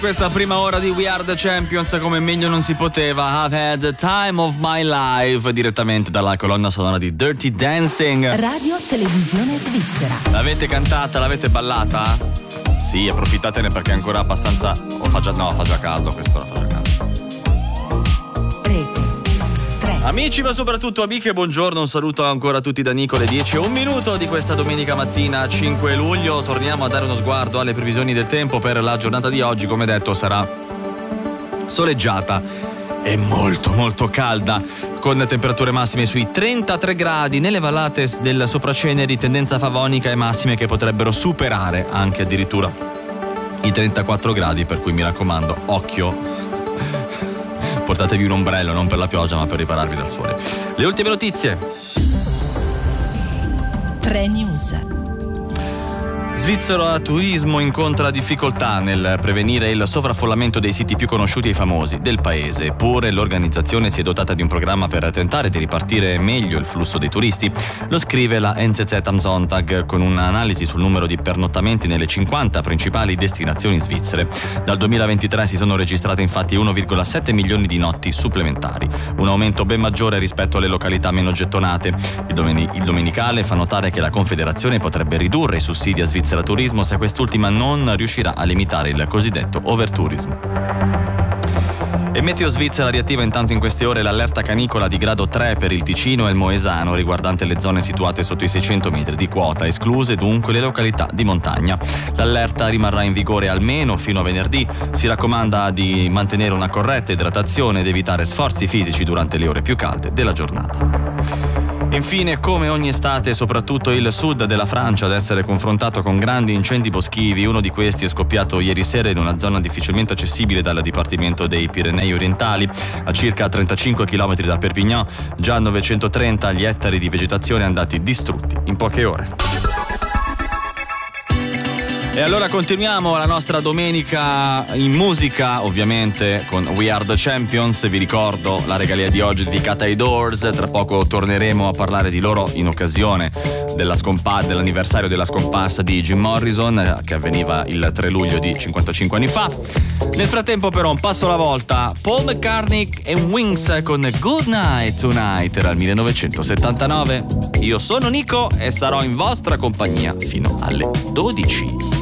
Questa prima ora di We Are The Champions, come meglio non si poteva. I've had the time of my life, direttamente dalla colonna sonora di Dirty Dancing. Radio Televisione Svizzera. L'avete cantata, l'avete ballata? Sì, approfittatene perché è ancora abbastanza. Fa già caldo, quest'ora fa già caldo. Rete 3. Amici, ma soprattutto amiche, buongiorno, un saluto ancora a tutti da Nico, le 10:01 di questa domenica mattina 5 luglio. Torniamo a dare uno sguardo alle previsioni del tempo per la giornata di oggi. Come detto, sarà soleggiata e molto molto calda, con temperature massime sui 33 gradi nelle vallate del Sopraceneri, tendenza favonica e massime che potrebbero superare anche addirittura i 34 gradi, per cui mi raccomando, occhio. Portatevi un ombrello, non per la pioggia ma per ripararvi dal sole. Le ultime notizie. 3 News. Svizzera Turismo incontra difficoltà nel prevenire il sovraffollamento dei siti più conosciuti e famosi del paese. Eppure l'organizzazione si è dotata di un programma per tentare di ripartire meglio il flusso dei turisti. Lo scrive la NZZ am Sonntag con un'analisi sul numero di pernottamenti nelle 50 principali destinazioni svizzere. Dal 2023 si sono registrate infatti 1,7 milioni di notti supplementari, un aumento ben maggiore rispetto alle località meno gettonate. Il Domenicale fa notare che la Confederazione potrebbe ridurre i sussidi a Svizzera Turismo se quest'ultima non riuscirà a limitare il cosiddetto overtourism. E Meteo Svizzera riattiva intanto in queste ore l'allerta canicola di grado 3 per il Ticino e il Moesano, riguardante le zone situate sotto i 600 metri di quota, escluse dunque le località di montagna. L'allerta rimarrà in vigore almeno fino a venerdì. Si raccomanda di mantenere una corretta idratazione ed evitare sforzi fisici durante le ore più calde della giornata. Infine, come ogni estate, soprattutto il sud della Francia ad essere confrontato con grandi incendi boschivi. Uno di questi è scoppiato ieri sera in una zona difficilmente accessibile dal Dipartimento dei Pirenei Orientali, a circa 35 km da Perpignan. Già 930 gli ettari di vegetazione andati distrutti in poche ore. E allora continuiamo la nostra domenica in musica, ovviamente con We Are The Champions. Vi ricordo la regalia di oggi dedicata ai Doors. Tra poco torneremo a parlare di loro in occasione dell'anniversario della scomparsa di Jim Morrison, che avveniva il 3 luglio di 55 anni fa. Nel frattempo però un passo alla volta. Paul McCartney e Wings con Good Night Tonight, era il 1979. Io sono Nico e sarò in vostra compagnia fino alle 12.